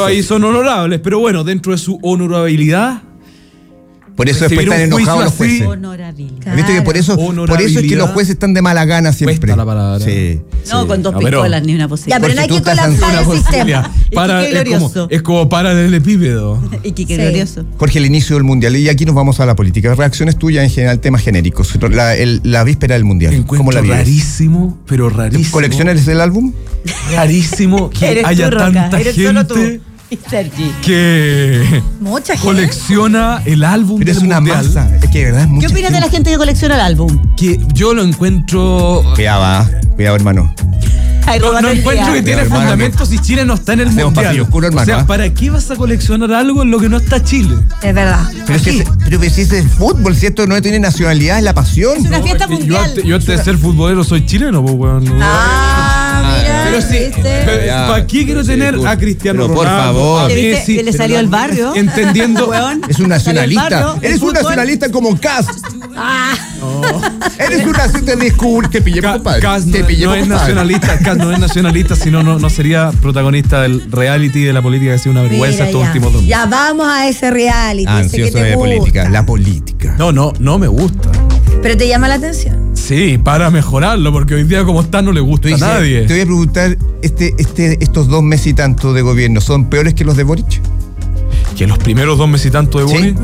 ahí son honorables, pero bueno, dentro de su honorabilidad. Por eso después están enojados los jueces. Honorabilidad. ¿Viste que por eso es que los jueces están de mala gana siempre? Cuesta la palabra. Sí. No, con 2 pistolas ni una posibilidad. Ya, pero no hay que colapsar el sistema. Es como paralelepípedo. Y qué glorioso. Jorge, el inicio del Mundial. Y aquí nos vamos a la política. Reacciones tuyas en general, temas genéricos. La víspera del Mundial. ¿Cómo la vives? Rarísimo, pero rarísimo. ¿Coleccionas el álbum? Rarísimo que haya tanta gente que mucha gente colecciona el álbum pero del es una Mundial. masa. Es que de verdad es mucha ¿Qué opinas de la gente que colecciona el álbum? Que yo lo encuentro. Cuidado, hermano. No encuentro que tiene hermano, fundamentos si Chile no está en el hacemos Mundial. partido oscuro, hermano, o sea, ¿para qué vas a coleccionar algo en lo que no está Chile? Es verdad. Pero si es de fútbol, ¿cierto? No tiene nacionalidad, es la pasión. Es una fiesta mundial. Yo antes de ser futbolero soy chileno, pues, weón. Mira. Pero sí, ¿para qué quiero tener a Cristiano pero por Ronaldo? favor. A ¿Viste? Le salió al barrio. Entendiendo. Es un nacionalista. barrio, Eres un fútbol. nacionalista como Cas. Eres un nacionalista. Te descubrí. Te pillé, compadre. Cas Te no pillé, es compadre. nacionalista. Cas no es nacionalista, sino no sería protagonista del reality de la política, que ha sido una vergüenza estos últimos 2 meses. Ya vamos a ese reality. ese que Ansioso te de gusta. política. La política. No me gusta. Pero te llama la atención. Sí, para mejorarlo, porque hoy día como está no le gusta a nadie. Te voy a preguntar, estos 2 meses y tanto de gobierno, ¿son peores que los de Boric? Que los primeros 2 meses y tanto de Sí. Boric.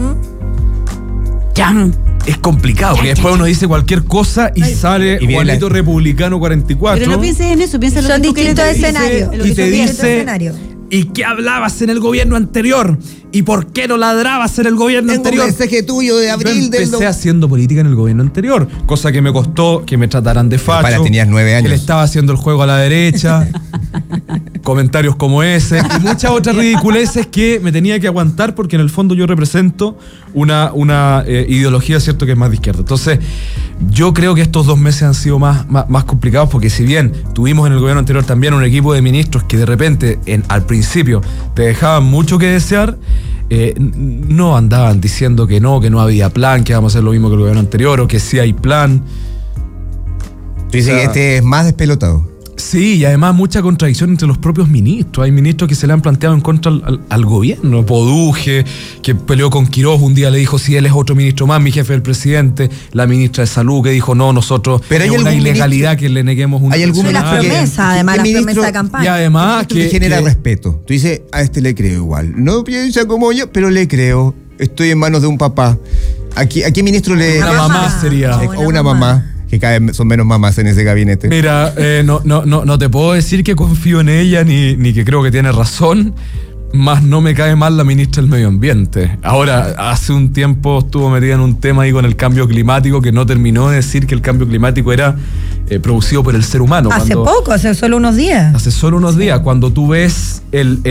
Es complicado, porque después uno dice cualquier cosa y sale y viene Juanito Republicano 44. Pero no pienses en eso, piensa en lo Son que tú quieres distintos decir. escenarios. y te Son distintos dice, escenarios. ¿y qué hablabas en el gobierno anterior? ¿Y por qué no ladrabas en el gobierno Tengo un anterior? mensaje tuyo de Yo abril del... empecé haciendo política en el gobierno anterior, cosa que me costó que me trataran de facho. Para, tenías 9 años. Que le estaba haciendo el juego a la derecha. Comentarios como ese y muchas otras ridiculeces que me tenía que aguantar porque en el fondo yo represento una ideología, cierto, que es más de izquierda. Entonces, yo creo que estos 2 meses han sido más complicados porque si bien tuvimos en el gobierno anterior también un equipo de ministros que de repente al principio te dejaban mucho que desear, no andaban diciendo que no había plan, que vamos a hacer lo mismo que el gobierno anterior o que sí hay plan. Tú dices que este es más despelotado. Sí, y además mucha contradicción entre los propios ministros. Hay ministros que se le han planteado en contra al gobierno. Poduje, que peleó con Quiroz, un día le dijo, si él es otro ministro más, mi jefe del presidente. La ministra de Salud que dijo, no, nosotros pero es una ilegalidad que le neguemos un... ¿Hay algún Y las ministro promesas, además, las promesas de campaña. Y además que genera respeto? Tú dices, a este le creo igual. No piensa como yo, pero le creo. Estoy en manos de un papá. ¿A qué ministro le... Una mamá sería. O una mamá. Que cada vez son menos mamás en ese gabinete. Mira, no te puedo decir que confío en ella ni que creo que tiene razón, más no me cae mal la ministra del Medio Ambiente. Ahora, hace un tiempo estuvo metida en un tema ahí con el cambio climático que no terminó de decir que el cambio climático era producido por el ser humano. Hace solo unos días. Hace solo unos días, cuando tú ves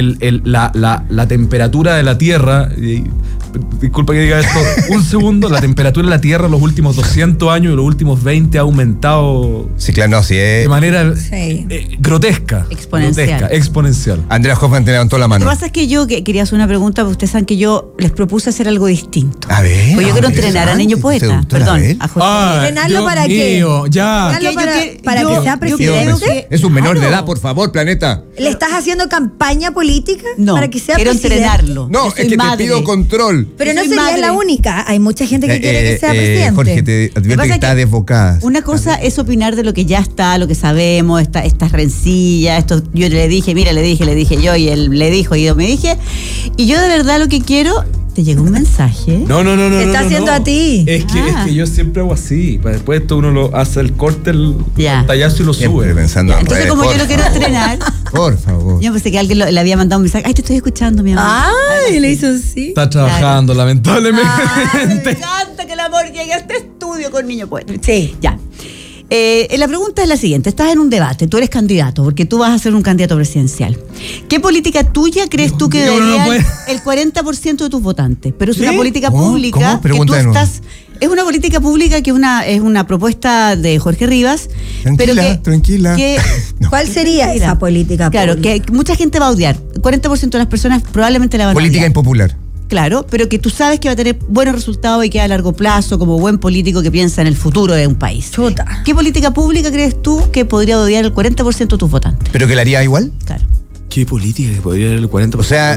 la temperatura de la Tierra, disculpa que diga esto, un segundo, la temperatura de la Tierra en los últimos 200 años y los últimos 20 ha aumentado sí, claro, no, sí, de manera grotesca. Exponencial. Andrea Hoffman te levantó la mano. Lo que pasa es que yo quería hacer una pregunta, porque ustedes saben que yo les propuse hacer algo distinto. A ver. Pues yo quiero entrenar a Niño Poeta. Perdón, a José. ¿Entrenarlo para qué? Ya. Para que sea presidente. Es un menor de edad, por favor, planeta. ¿Le estás haciendo campaña política? No, para que sea quiero presidente? entrenarlo. No, Yo es soy que madre. te pido control. Pero no soy serías madre. la única. Hay mucha gente que quiere que sea presidente. Jorge, te advierto que está desbocada. Una cosa es opinar de lo que ya está, lo que sabemos, estas rencillas, yo le dije, mira, le dije yo, y él le dijo, y yo me dije, y yo de verdad lo que quiero, te llegó un mensaje. No. ¿Qué está haciendo a ti? Es que yo siempre hago así. Para después esto uno lo hace el corte, el tallazo y lo Siempre sube. pensando en Entonces, redes, como por yo lo quiero favor. entrenar, Por favor. yo pensé que alguien le había mandado un mensaje. Ay, te estoy escuchando, mi amor. Ay, le hizo así. Está trabajando, lamentablemente. Ay, me encanta que el amor llegue a este estudio con Niño Poeta. Sí. Ya. La pregunta es la siguiente. Estás en un debate, tú eres candidato, porque tú vas a ser un candidato presidencial. ¿Qué política tuya crees tú que debería el 40% de tus votantes? Pero es una política pública que tú estás... Es una política pública que es una propuesta de Jorge Rivas. Tranquila. No. ¿Cuál sería esa política Claro, pública? que mucha gente va a odiar. El 40% de las personas probablemente la van a odiar. Política impopular. Claro, pero que tú sabes que va a tener buenos resultados y que a largo plazo, como buen político que piensa en el futuro de un país. Chuta. ¿Qué política pública crees tú que podría odiar el 40% de tus votantes? ¿Pero que la haría igual? Claro. ¿Qué política que podría ser el 40%? O sea,